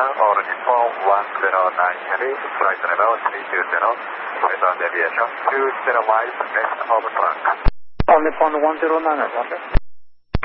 all Nippon 109 heavy, flight level 320, flight on deviation 20 miles left of track. All Nippon 109, roger.